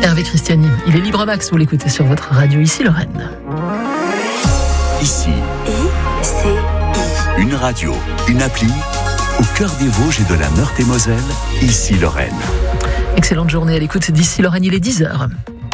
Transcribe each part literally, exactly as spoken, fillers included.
Hervé Christiani, il est libre max, vous l'écoutez sur votre radio Ici Lorraine. Ici, I C I. une radio, une appli, au cœur des Vosges et de la Meurthe-et-Moselle, Ici Lorraine. Excellente journée à l'écoute d'Ici Lorraine, il est dix heures.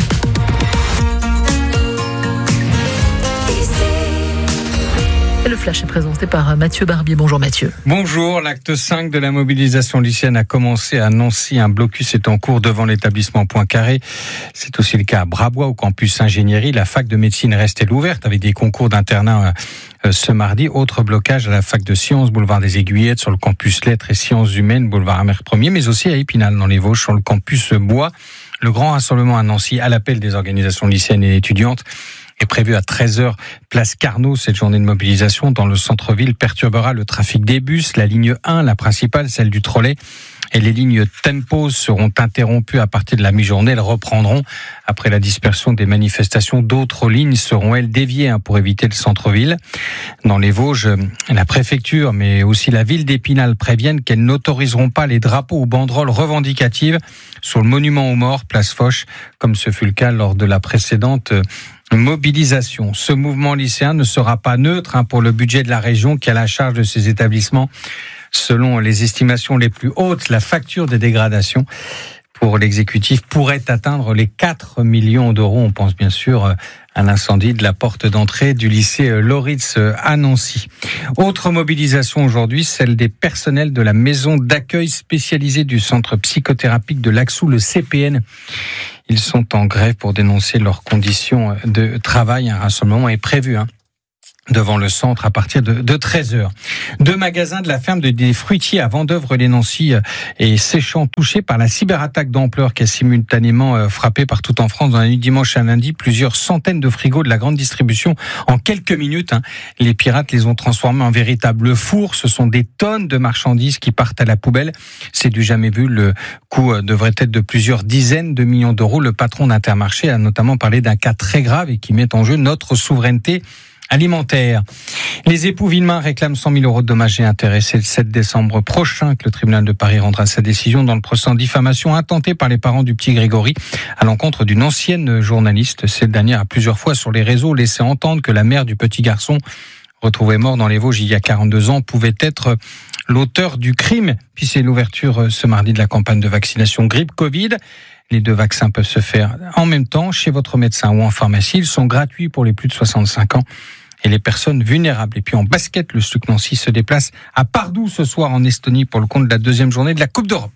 Le flash est présenté par Mathieu Barbier. Bonjour Mathieu. Bonjour, l'acte cinq de la mobilisation lycéenne a commencé à Nancy. Un blocus est en cours devant l'établissement Poincaré. C'est aussi le cas à Brabois, au campus ingénierie. La fac de médecine reste ouverte avec des concours d'internat ce mardi. Autre blocage à la fac de sciences, boulevard des Aiguillettes, sur le campus lettres et sciences humaines, boulevard Amer Premier, mais aussi à Épinal, dans les Vosges, sur le campus Bois. Le grand rassemblement à Nancy, à l'appel des organisations lycéennes et étudiantes, est prévu à treize heures, place Carnot. Cette journée de mobilisation dans le centre-ville perturbera le trafic des bus. La ligne un, la principale, celle du trolley, et les lignes Tempo seront interrompues à partir de la mi-journée. Elles reprendront après la dispersion des manifestations. D'autres lignes seront, elles, déviées pour éviter le centre-ville. Dans les Vosges, la préfecture, mais aussi la ville d'Épinal préviennent qu'elles n'autoriseront pas les drapeaux ou banderoles revendicatives sur le monument aux morts, place Foch, comme ce fut le cas lors de la précédente mobilisation. Ce mouvement lycéen ne sera pas neutre hein, pour le budget de la région qui a la charge de ces établissements. Selon les estimations les plus hautes, la facture des dégradations pour l'exécutif pourrait atteindre les quatre millions d'euros. On pense bien sûr à l'incendie de la porte d'entrée du lycée Loritz à Nancy. Autre mobilisation aujourd'hui, celle des personnels de la maison d'accueil spécialisée du centre psychothérapique de Laxou, le C P N. Ils sont en grève pour dénoncer leurs conditions de travail. Un rassemblement est prévu hein, devant le centre à partir de, de treize heures. Deux magasins de la ferme de, des fruitiers à Vendeuvre-les-Nancy et Séchant touchés par la cyberattaque d'ampleur qui a simultanément frappé partout en France dans la nuit de dimanche à lundi. Plusieurs centaines de frigos de la grande distribution en quelques minutes. Hein. Les pirates les ont transformés en véritables fours. Ce sont des tonnes de marchandises qui partent à la poubelle. C'est du jamais vu. Le coût devrait être de plusieurs dizaines de millions d'euros. Le patron d'Intermarché a notamment parlé d'un cas très grave et qui met en jeu notre souveraineté alimentaire. Les époux Villemain réclament cent mille euros de dommages et intérêts. C'est le sept décembre prochain que le tribunal de Paris rendra sa décision dans le procès en diffamation intenté par les parents du petit Grégory à l'encontre d'une ancienne journaliste. Cette dernière a plusieurs fois sur les réseaux laissé entendre que la mère du petit garçon, retrouvé mort dans les Vosges il y a quarante-deux ans, pouvait être l'auteur du crime. Puis c'est l'ouverture ce mardi de la campagne de vaccination grippe-Covid. Les deux vaccins peuvent se faire en même temps chez votre médecin ou en pharmacie. Ils sont gratuits pour les plus de soixante-cinq ans et les personnes vulnérables. Et puis en basket, le S U C Nancy se déplace à Pardoux ce soir en Estonie pour le compte de la deuxième journée de la Coupe d'Europe.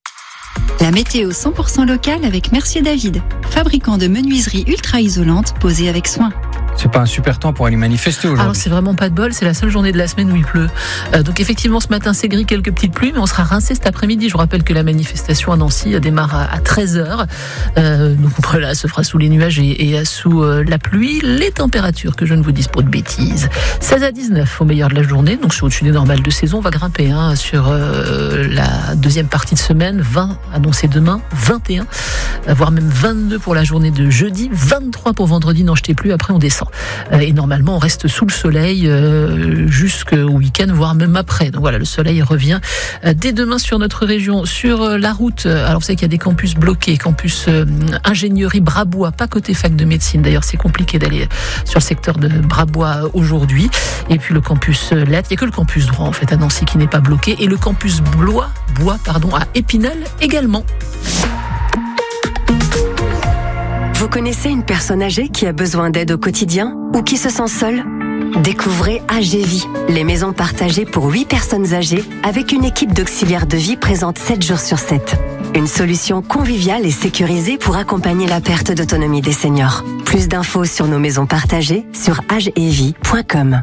La météo cent pour cent locale avec Mercier David, fabricant de menuiseries ultra isolantes posées avec soin. C'est pas un super temps pour aller manifester aujourd'hui. Alors c'est vraiment pas de bol, c'est la seule journée de la semaine où il pleut. Euh, donc effectivement ce matin c'est gris, quelques petites pluies, mais on sera rincé cet après-midi. Je vous rappelle que la manifestation à Nancy démarre à, à treize heures. Euh, donc voilà, se fera sous les nuages et, et sous euh, la pluie. Les températures, que je ne vous dise pas de bêtises, seize à dix-neuf au meilleur de la journée, donc c'est au-dessus des normales de saison. On va grimper hein, sur euh, la deuxième partie de semaine, vingt annoncé demain, vingt et un, voire même vingt-deux pour la journée de jeudi, vingt-trois pour vendredi, n'en jetez plus, après on descend. Et normalement, on reste sous le soleil euh, jusqu'au week-end, voire même après. Donc voilà, le soleil revient euh, dès demain sur notre région. Sur euh, la route, alors vous savez qu'il y a des campus bloqués, campus euh, ingénierie Brabois, pas côté fac de médecine. D'ailleurs, c'est compliqué d'aller sur le secteur de Brabois aujourd'hui. Et puis le campus euh, lettres, il n'y a que le campus droit en fait à Nancy qui n'est pas bloqué. Et le campus Blois, Bois, pardon, à Épinal également. Vous connaissez une personne âgée qui a besoin d'aide au quotidien ou qui se sent seule ? Découvrez A G Vie, les maisons partagées pour huit personnes âgées avec une équipe d'auxiliaires de vie présente sept jours sur sept. Une solution conviviale et sécurisée pour accompagner la perte d'autonomie des seniors. Plus d'infos sur nos maisons partagées sur agevie point com.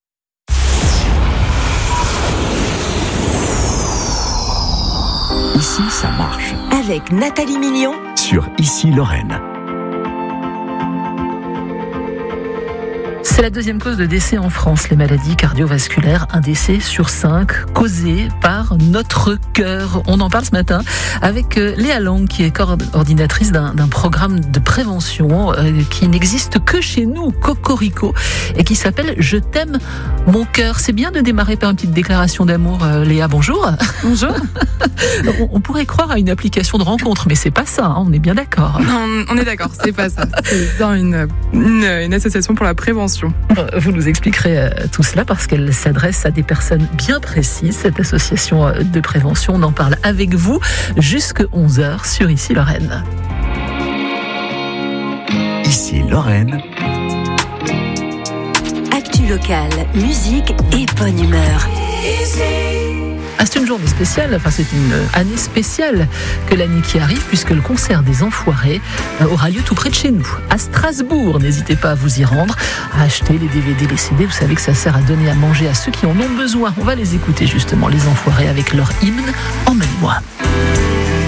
Ici, ça marche. Avec Nathalie Million Sur Ici Lorraine. C'est la deuxième cause de décès en France, les maladies cardiovasculaires. Un décès sur cinq causé par notre cœur. On en parle ce matin avec Léa Lang, qui est coordinatrice d'un, d'un programme de prévention euh, qui n'existe que chez nous, Cocorico, et qui s'appelle « Je t'aime mon cœur ». C'est bien de démarrer par une petite déclaration d'amour. Euh, Léa, bonjour. Bonjour. on, on pourrait croire à une application de rencontre, mais c'est pas ça, hein, on est bien d'accord. Non, on est d'accord, c'est pas ça. C'est bien une, une, une association pour la prévention. Vous nous expliquerez tout cela parce qu'elle s'adresse à des personnes bien précises, cette association de prévention. On en parle avec vous jusqu'à onze heures sur Ici Lorraine. Ici Lorraine. Actu locale, musique et bonne humeur. Ah, c'est une journée spéciale, enfin c'est une année spéciale que l'année qui arrive, puisque le concert des Enfoirés aura lieu tout près de chez nous, à Strasbourg. N'hésitez pas à vous y rendre, à acheter les D V D, les C D. Vous savez que ça sert à donner à manger à ceux qui en ont besoin. On va les écouter justement, les Enfoirés, avec leur hymne « Emmène-moi ».